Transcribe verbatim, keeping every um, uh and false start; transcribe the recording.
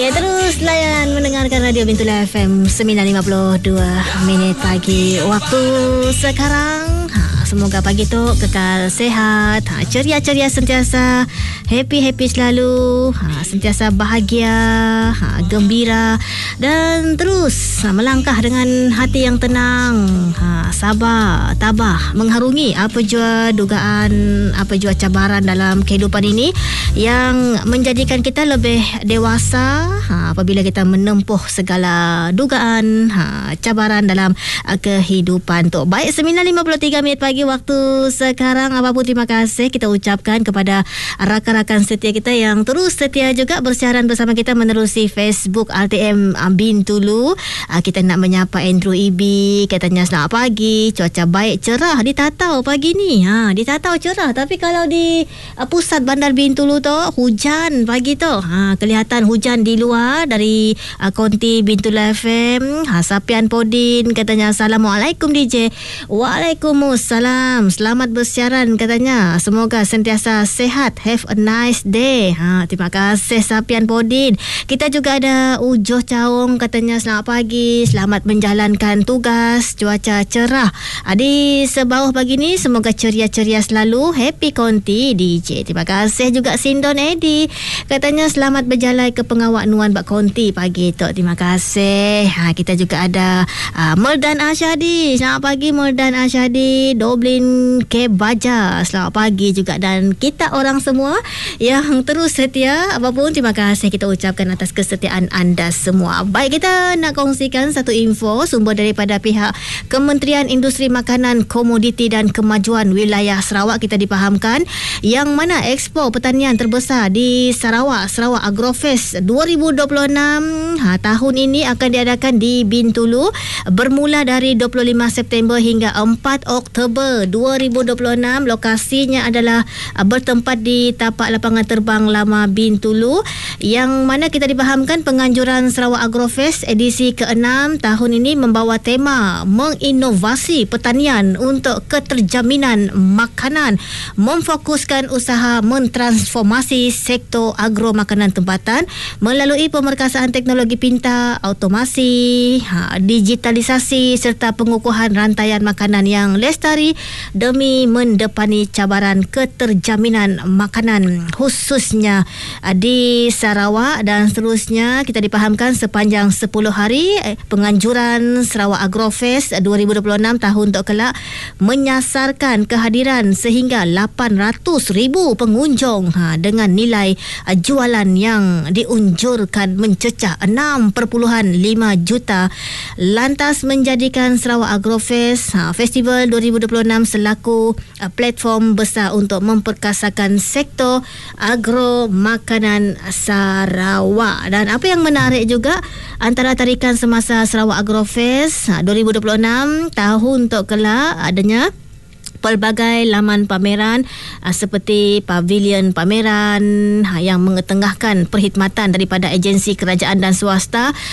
Ya, terus layan mendengarkan Radio Bintula F M sembilan lima puluh dua minit pagi waktu sekarang. Ha, semoga pagi tu kekal sehat, ha, ceria-ceria sentiasa, happy-happy selalu, ha, sentiasa bahagia, ha, gembira dan terus ha, melangkah dengan hati yang tenang, ha, sabar, tabah, mengharungi apa jua dugaan, apa jua cabaran dalam kehidupan ini yang menjadikan kita lebih dewasa ha, apabila kita menempuh segala dugaan, ha, cabaran dalam uh, kehidupan tu. Baik, sembilan lima puluh tiga minit pagi waktu sekarang. Apapun terima kasih kita ucapkan kepada rakan-rakan setia kita yang terus setia juga bersiaran bersama kita menerusi Facebook R T M Bintulu. Uh, kita nak menyapa Andrew Ibi, katanya selamat pagi, cuaca baik, cerah di Tatau pagi ni. Ha, di Tatau cerah, tapi kalau di uh, pusat bandar Bintulu tu hujan pagi tu. Ha, kelihatan hujan di luar dari uh, konti Bintulu F M. Ha, Sapian Podin katanya Assalamualaikum D J. Waalaikumsalam. Selamat bersiaran katanya. Semoga sentiasa sehat. Have a nice day. Ha, terima kasih Sapian Podin. Kita juga ada Ujoh Caung katanya selamat pagi. Selamat menjalankan tugas. Cuaca cerah. Ha, di sebawah pagi ni semoga ceria-ceria selalu. Happy konti D J. Terima kasih juga Sindon Edi. Katanya selamat berjalan ke pengawak Nuan Bak Konti pagi tu. Terima kasih. Ha, kita juga ada uh, Merdan Asyadi. Selamat pagi Merdan Asyadi. Doblin K Baja. Selamat pagi juga. Dan kita orang semua yang terus setia, apapun terima kasih kita ucapkan atas kesetiaan anda semua. Baik, kita nak kongsikan satu info sumber daripada pihak Kementerian Industri Makanan, Komoditi dan Kemajuan Wilayah Sarawak. Kita dipahamkan yang mana Expo Pertanian terbesar di Sarawak, Sarawak Agrofest dua ribu dua puluh enam ha, tahun ini akan diadakan di Bintulu bermula dari dua puluh lima September hingga empat Oktober dua ribu dua puluh enam. Lokasinya adalah uh, bertempat di tapak lapangan terbang lama Bintulu, yang mana kita dipahamkan penganjuran Sarawak Agrofest edisi keenam tahun ini membawa tema menginovasi pertanian untuk keterjaminan makanan, memfokuskan usaha mentransformasi sektor agro makanan tempatan melalui pemerkasaan teknologi pintar, automasi, ha, digitalisasi serta pengukuhan rantaian makanan yang lestari demi mendepani cabaran keterjaminan makanan khususnya uh, di Sarawak. Dan seterusnya kita dipahamkan sepanjang sepuluh hari eh, penganjuran Sarawak Agrofest dua ribu dua puluh enam tahun untuk kelak menyasarkan kehadiran sehingga lapan ratus ribu pengunjung ha, dengan nilai uh, jualan yang diunjurkan mencecah enam perpuluhan lima juta. Lantas menjadikan Sarawak Agrofest ha, Festival dua ribu dua puluh enam selaku uh, platform besar untuk memperkasakan sektor agro makanan Sarawak. Dan apa yang menarik juga, antara tarikan semasa Sarawak Agrofest ha, dua ribu dua puluh enam tahun untuk kelak adanya pelbagai laman pameran uh, seperti pavilion pameran uh, yang mengetengahkan perkhidmatan daripada agensi kerajaan dan swasta